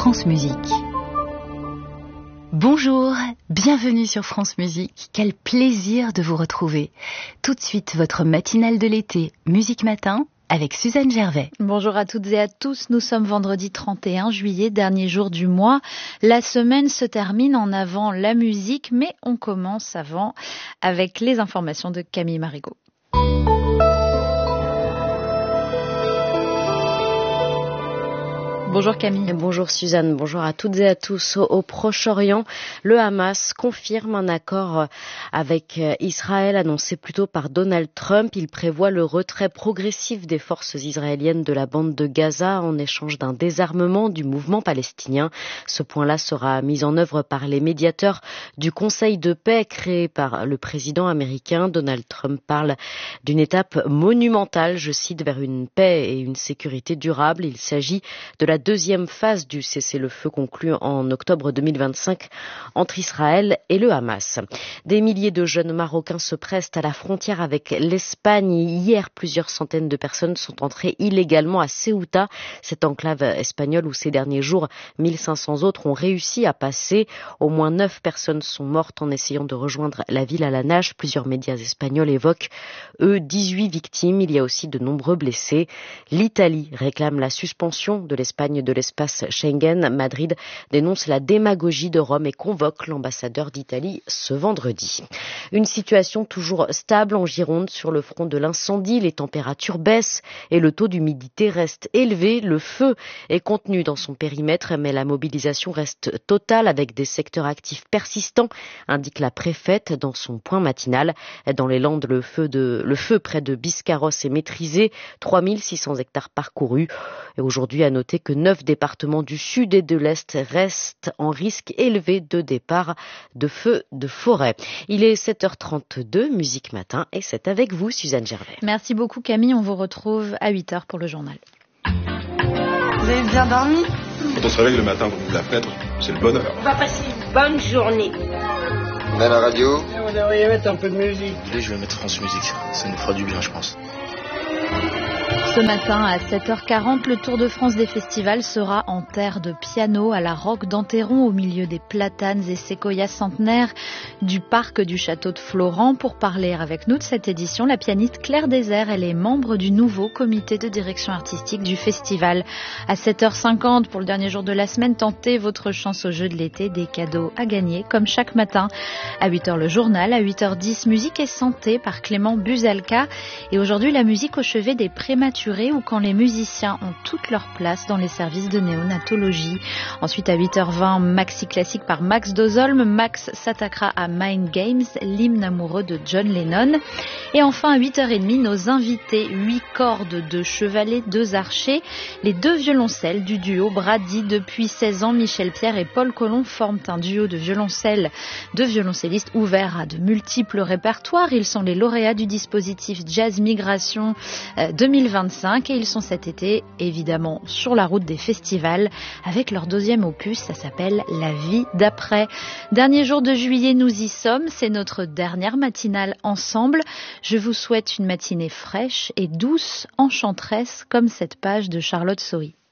France Musique. Bonjour, bienvenue sur France Musique. Quel plaisir de vous retrouver. Tout de suite, votre matinale de l'été, Musique Matin, avec Suzanne Gervais. Bonjour à toutes et à tous, nous sommes vendredi 31 juillet, dernier jour du mois. La semaine se termine en avant la musique, mais on commence avant avec les informations de Camille Marigot. Bonjour Camille. Bonjour Suzanne, bonjour à toutes et à tous. Au Proche-Orient, le Hamas confirme un accord avec Israël annoncé plus tôt par Donald Trump. Il prévoit le retrait progressif des forces israéliennes de la bande de Gaza en échange d'un désarmement du mouvement palestinien. Ce point-là sera mis en œuvre par les médiateurs du Conseil de paix créé par le président américain. Donald Trump parle d'une étape monumentale, je cite, vers une paix et une sécurité durable. Il s'agit de la deuxième phase du cessez-le-feu conclu en octobre 2025 entre Israël et le Hamas. Des milliers de jeunes Marocains se pressent à la frontière avec l'Espagne. Hier, plusieurs centaines de personnes sont entrées illégalement à Ceuta, cette enclave espagnole où ces derniers jours, 1500 autres ont réussi à passer. Au moins 9 personnes sont mortes en essayant de rejoindre la ville à la nage. Plusieurs médias espagnols évoquent, 18 victimes. Il y a aussi de nombreux blessés. L'Italie réclame la suspension de l'Espagne de l'espace Schengen. Madrid dénonce la démagogie de Rome et convoque l'ambassadeur d'Italie ce vendredi. Une situation toujours stable en Gironde sur le front de l'incendie. Les températures baissent et le taux d'humidité reste élevé. Le feu est contenu dans son périmètre, mais la mobilisation reste totale avec des secteurs actifs persistants, indique la préfète dans son point matinal. Dans les Landes, le feu près de Biscarrosse est maîtrisé. 3600 hectares parcourus. Et aujourd'hui, à noter que 9 départements du sud et de l'est restent en risque élevé de départ de feux de forêt. Il est 7h32, Musique Matin, et c'est avec vous, Suzanne Gervais. Merci beaucoup Camille, on vous retrouve à 8h pour le journal. Vous avez bien dormi ? Quand on se réveille le matin, qu'on ouvre la fenêtre, c'est le bonheur. On va passer une bonne journée. On a la radio. Vous devriez mettre un peu de musique. Je vais mettre France Musique, ça nous fera du bien, je pense. Ce matin à 7h40, le Tour de France des festivals sera en terre de piano à la Roque d'Enterron, au milieu des platanes et séquoias centenaires du parc du château de Florent. Pour parler avec nous de cette édition, la pianiste Claire Désert, elle est membre du nouveau comité de direction artistique du festival. À 7h50, pour le dernier jour de la semaine, tentez votre chance au jeu de l'été, des cadeaux à gagner comme chaque matin. À 8h le journal, à 8h10 musique et santé par Clément Buzalka. Et aujourd'hui la musique au chevet des prématurés ou quand les musiciens ont toute leur place dans les services de néonatologie. Ensuite à 8h20, maxi classique par Max Dozolm. Max s'attaquera à Mind Games, l'hymne amoureux de John Lennon. Et enfin à 8h30, nos invités, 8 cordes, 2 chevalets, 2 archers. Les 2 violoncelles du duo Brady. Depuis 16 ans, Michel Pierre et Paul Colomb forment un duo de violoncellistes ouverts à de multiples répertoires. Ils sont les lauréats du dispositif Jazz Migration 2025 et ils sont cet été évidemment sur la route des festivals avec leur 2e opus, ça s'appelle La vie d'après. Dernier jour de juillet, nous y sommes, c'est notre dernière matinale ensemble. Je vous souhaite une matinée fraîche et douce, enchanteresse comme cette page de Charlotte Sohi.